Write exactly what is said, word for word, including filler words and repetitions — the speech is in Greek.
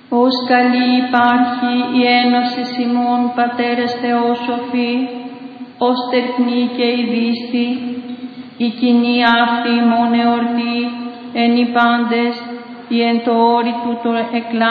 Ως καλή υπάρχει η ένωση ημών πατέρες Θεόσοφοι, ως τερπνή και η δίστη, η κοινή αυτή ημών εορτή, εν οι πάντες, η εν το όρη του το εκλάμβανον,